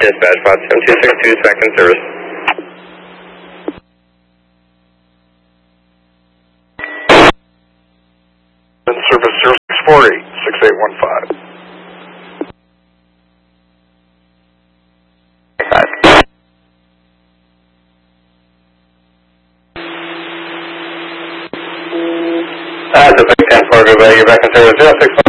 dispatch, Pod 7262, second service. Service 0648, 6815. The 10-4, go back in service 0615.